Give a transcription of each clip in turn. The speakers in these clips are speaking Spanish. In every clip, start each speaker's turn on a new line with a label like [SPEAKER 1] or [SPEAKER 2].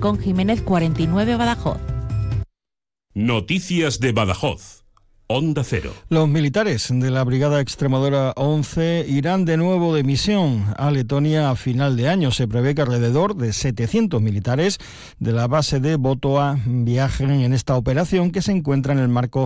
[SPEAKER 1] Rincón Jiménez 49 Badajoz.
[SPEAKER 2] Noticias de Badajoz. Onda Cero.
[SPEAKER 3] Los militares de la Brigada Extremadura 11 irán de nuevo de misión a Letonia a final de año. Se prevé que alrededor de 700 militares de la base de Botoa viajen en esta operación que se encuentra en el marco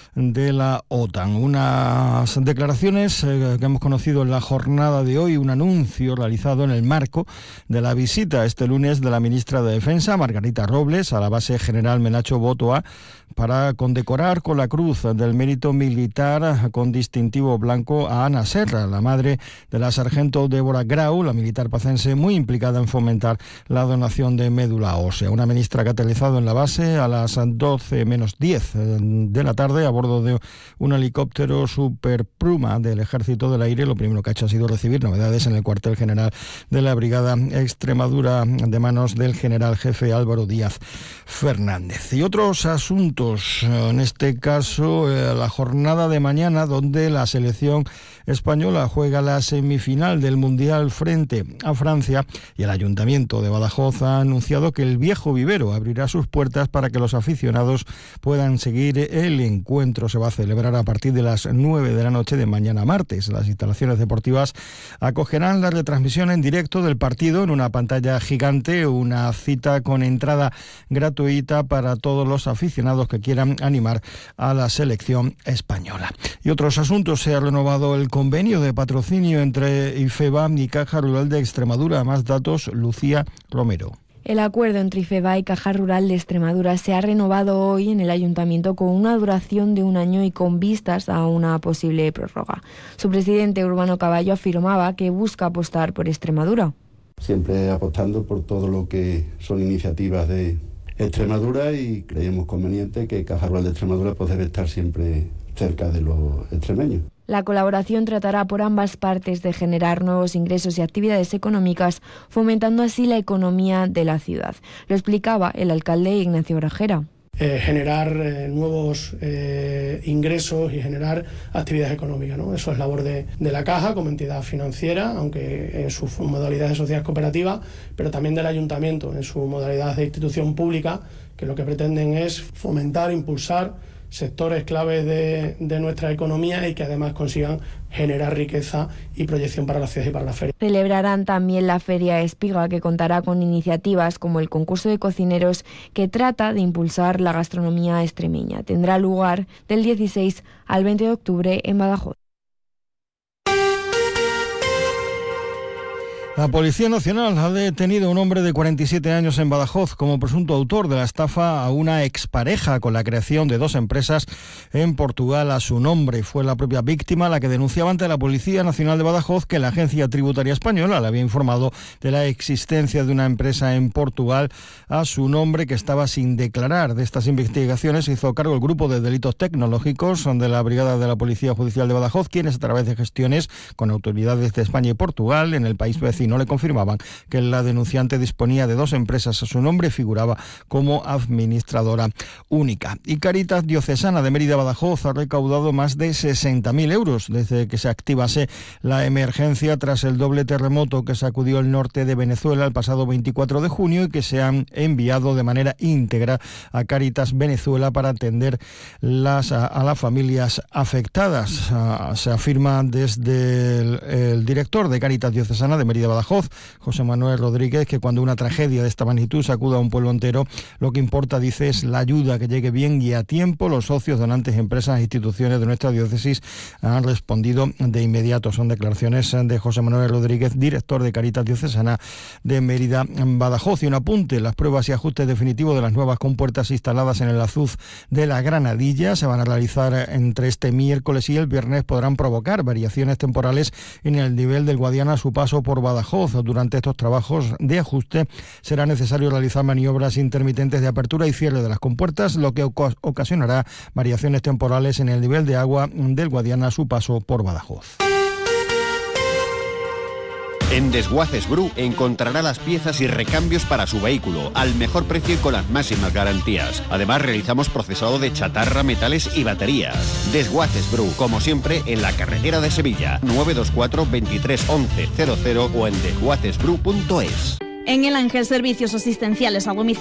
[SPEAKER 3] de la OTAN. Unas declaraciones que hemos conocido en la jornada de hoy, un anuncio realizado en el marco de la visita este lunes de la ministra de Defensa, Margarita Robles, a la base general Menacho Botoa para condecorar con la Cruz del Mérito Militar con distintivo blanco a Ana Serra, la madre de la sargento Débora Grau, la militar pacense muy implicada en fomentar la donación de médula ósea. Una ministra que ha aterrizado en la base a las 12 menos 10 de la tarde a bordo de un helicóptero Super Puma del Ejército del Aire. Lo primero que ha hecho ha sido recibir novedades en el cuartel general de la Brigada Extremadura de manos del general jefe Álvaro Díaz Fernández. Y otros asuntos, en este caso la jornada de mañana, donde la selección española juega la semifinal del Mundial frente a Francia, y el Ayuntamiento de Badajoz ha anunciado que el Viejo Vivero abrirá sus puertas para que los aficionados puedan seguir el encuentro. Se va a celebrar a partir de las 9 de la noche de mañana martes. Las instalaciones deportivas acogerán la retransmisión en directo del partido en una pantalla gigante, una cita con entrada gratuita para todos los aficionados que quieran animar a la selección española. Y otros asuntos: se ha renovado el convenio de patrocinio entre IFEBA y Caja Rural de Extremadura. Más datos, Lucía Romero.
[SPEAKER 4] El acuerdo entre IFEBA y Caja Rural de Extremadura se ha renovado hoy en el Ayuntamiento con una duración de 1 año y con vistas a una posible prórroga. Su presidente, Urbano Caballo, afirmaba que busca apostar por Extremadura.
[SPEAKER 5] Siempre apostando por todo lo que son iniciativas de Extremadura, y creemos conveniente que Caja Rural de Extremadura pues debe estar siempre cerca de los extremeños.
[SPEAKER 4] La colaboración tratará por ambas partes de generar nuevos ingresos y actividades económicas, fomentando así la economía de la ciudad. Lo explicaba el alcalde Ignacio Grajera.
[SPEAKER 6] Generar nuevos ingresos y generar actividades económicas, ¿no? Eso es labor de la Caja como entidad financiera, aunque en sus modalidades de sociedad cooperativa, pero también del Ayuntamiento en su modalidad de institución pública, que lo que pretenden es fomentar, impulsar sectores claves de nuestra economía y que además consigan generar riqueza y proyección para la ciudad y para la feria.
[SPEAKER 4] Celebrarán también la Feria Espiga, que contará con iniciativas como el concurso de cocineros, que trata de impulsar la gastronomía extremeña. Tendrá lugar del 16 al 20 de octubre en Badajoz.
[SPEAKER 3] La Policía Nacional ha detenido a un hombre de 47 años en Badajoz como presunto autor de la estafa a una expareja con la creación de 2 empresas en Portugal a su nombre. Fue la propia víctima la que denunciaba ante la Policía Nacional de Badajoz que la Agencia Tributaria Española le había informado de la existencia de una empresa en Portugal a su nombre que estaba sin declarar. De estas investigaciones se hizo cargo el Grupo de Delitos Tecnológicos de la Brigada de la Policía Judicial de Badajoz, quienes a través de gestiones con autoridades de España y Portugal en el país vecino no le confirmaban que la denunciante disponía de 2 empresas a su nombre y figuraba como administradora única. Y Cáritas Diocesana de Mérida Badajoz ha recaudado más de 60.000 euros desde que se activase la emergencia tras el doble terremoto que sacudió el norte de Venezuela el pasado 24 de junio y que se han enviado de manera íntegra a Cáritas Venezuela para atender a las familias afectadas. Se afirma desde el director de Cáritas Diocesana de Mérida Badajoz, José Manuel Rodríguez, que cuando una tragedia de esta magnitud sacuda a un pueblo entero, lo que importa, dice, es la ayuda, que llegue bien y a tiempo. Los socios, donantes, empresas e instituciones de nuestra diócesis han respondido de inmediato. Son declaraciones de José Manuel Rodríguez, director de Cáritas Diocesana de Mérida Badajoz. Y un apunte: las pruebas y ajustes definitivos de las nuevas compuertas instaladas en el azuz de la Granadilla se van a realizar entre este miércoles y el viernes. Podrán provocar variaciones temporales en el nivel del Guadiana a su paso por Badajoz. Durante estos trabajos de ajuste será necesario realizar maniobras intermitentes de apertura y cierre de las compuertas, lo que ocasionará variaciones temporales en el nivel de agua del Guadiana a su paso por Badajoz.
[SPEAKER 7] En Desguaces Bru encontrará las piezas y recambios para su vehículo al mejor precio y con las máximas garantías. Además, realizamos procesado de chatarra, metales y baterías. Desguaces Bru, como siempre, en la carretera de Sevilla, 924 23 11 00 o en desguacesbru.es.
[SPEAKER 8] En El Ángel, servicios asistenciales a domicilio.